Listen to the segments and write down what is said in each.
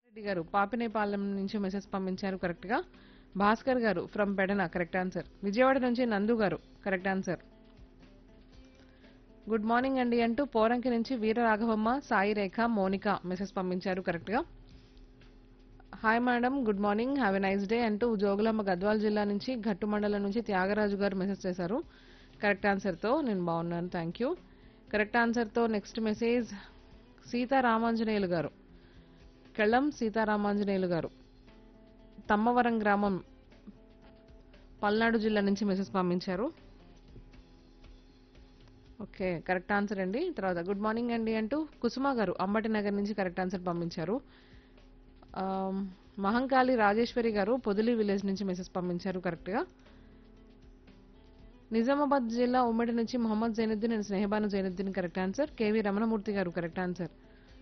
రెడ్డి గారు పాపినేపాలెం నుంచి మెసేజ్ పంపించారు కరెక్ట్ గా. భాస్కర్ గారు from Pedana correct answer. Vijayawada నుంచి నందు గారు కరెక్ట్ ఆన్సర్. గుడ్ మార్నింగ్ అండి అంటూ పోరంకి నుంచి వీర రాఘవమ్మ, సాయి రేఖ, మోనిక మెసేజ్ పంపించారు కరెక్ట్ గా. Hi madam good morning have a nice day అంటూ జోగులాంబ గద్వాల్ జిల్లా నుంచి ఘట్టు మండలం నుంచి త్యాగరాజు గారు మెసేజ్ చేశారు కరెక్ట్ ఆన్సర్ తో. నేను బాగున్నాను థ్యాంక్ యూ. కరెక్ట్ ఆన్సర్ తో నెక్స్ట్ మెసేజ్ సీతారామాంజనేయులు గారు, కెళ్ళం సీతారామాంజనేయులు గారు, తమ్మవరం గ్రామం, పల్నాడు జిల్లా నుంచి మెసేజ్ పంపించారు. ఓకే కరెక్ట్ ఆన్సర్ అండి. తర్వాత గుడ్ మార్నింగ్ అండి అంటూ కుసుమ గారు అంబటి నగర్ నుంచి కరెక్ట్ ఆన్సర్ పంపించారు. మహంకాళి రాజేశ్వరి గారు పొదిలి విలేజ్ నుంచి మెసేజ్ పంపించారు కరెక్ట్ గా. నిజామాబాద్ జిల్లా ఉమ్మడి నుంచి Mohammed Zainuddin and Sneha Banu Zainuddin correct answer. KV Ramanamurthy గారు కరెక్ట్ ఆన్సర్.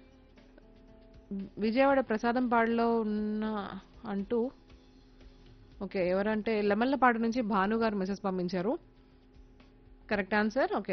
విజయవాడ ప్రసాదంపాడులో ఉన్న అంటూ ఓకే ఎవరంటే లెమల్లపాడు నుంచి భాను గారు మెసేజ్ పంపించారు కరెక్ట్ ఆన్సర్. ఓకే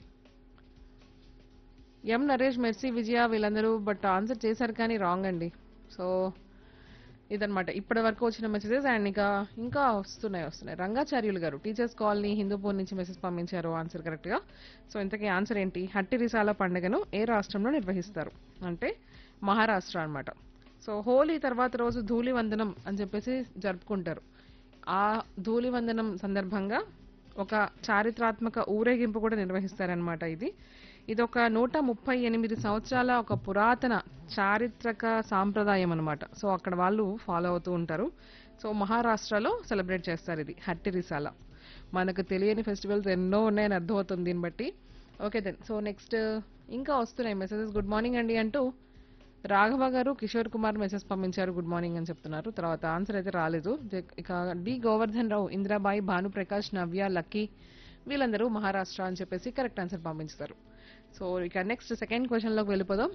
ఎం నరేష్, మెర్సీ, విజయ వీళ్ళందరూ బట్ ఆన్సర్ చేశారు కానీ రాంగ్ అండి. సో ఇదనమాట ఇప్పటి వరకు వచ్చిన మెసేజెస్. అండ్ ఇంకా వస్తున్నాయి. రంగాచార్యులు గారు టీచర్స్ కాలనీ హిందూపూర్ నుంచి మెసేజ్ పంపించారు ఆన్సర్ కరెక్ట్ గా. సో ఇంతకీ ఆన్సర్ ఏంటి? హట్టి రిసాల పండుగను ఏ రాష్ట్రంలో నిర్వహిస్తారు అంటే మహారాష్ట్ర అన్నమాట. సో హోలీ తర్వాత రోజు ధూళి వందనం అని చెప్పేసి జరుపుకుంటారు. ఆ ధూళి వందనం సందర్భంగా ఒక చారిత్రాత్మక ఊరేగింపు కూడా నిర్వహిస్తారనమాట. ఇది ఒక 138 సంవత్సరాల ఒక పురాతన చారిత్రక సాంప్రదాయం అనమాట. సో అక్కడ వాళ్ళు ఫాలో అవుతూ ఉంటారు. సో మహారాష్ట్రలో సెలబ్రేట్ చేస్తారు ఇది హట్టి రిసాల. మనకు తెలియని ఫెస్టివల్స్ ఎన్నో ఉన్నాయని అర్థమవుతుంది దీన్ని బట్టి. ఓకే దెన్ సో నెక్స్ట్ ఇంకా వస్తున్నాయి మెసేజెస్. గుడ్ మార్నింగ్ అండి అంటూ రాఘవ గారు, కిషోర్ కుమార్ మెసేజ్ పంపించారు గుడ్ మార్నింగ్ అని చెప్తున్నారు. తర్వాత ఆన్సర్ అయితే రాలేదు. ఇక డి గోవర్ధన్ రావు, ఇందిరాబాయి, భానుప్రకాష్, నవ్య, లక్కీ వీళ్ళందరూ మహారాష్ట్ర అని చెప్పేసి కరెక్ట్ ఆన్సర్ పంపించారు. సో ఇక నెక్స్ట్ సెకండ్ క్వశ్చన్ లోకి వెళ్ళిపోదాం.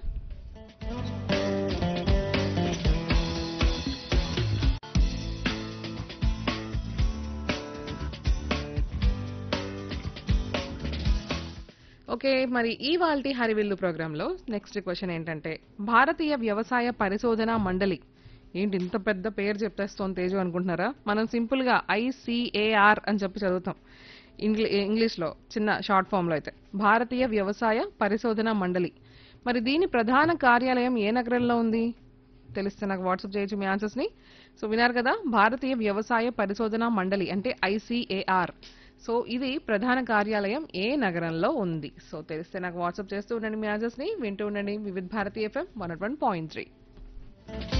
ఓకే మరి ఇవాల్టి హరివిల్లు ప్రోగ్రామ్ లో నెక్స్ట్ క్వశ్చన్ ఏంటంటే భారతీయ వ్యవసాయ పరిశోధన మండలి. ఏంటి ఇంత పెద్ద పేరు చెప్పేస్తోంది తేజు అనుకుంటున్నారా? మనం సింపుల్ గా ICAR అని చెప్పి చదువుతాం ఇంగ్లీష్ లో, చిన్న షార్ట్ ఫామ్ లో అయితే భారతీయ వ్యవసాయ పరిశోధన మండలి. మరి దీని ప్రధాన కార్యాలయం ఏ నగరంలో ఉంది? తెలిస్తే నాకు వాట్సాప్ చేయొచ్చు మీ ఆన్సర్స్ ని. సో విన్నారు కదా, భారతీయ వ్యవసాయ పరిశోధన మండలి అంటే ICAR. సో ఇది ప్రధాన కార్యాలయం ఏ నగరంలో ఉంది? సో తెలిస్తే నాకు వాట్సాప్ చేస్తూ ఉండండి మీ ఆన్సర్స్ ని. వింటూ ఉండండి వివిధ్ భారతి FM 101.3.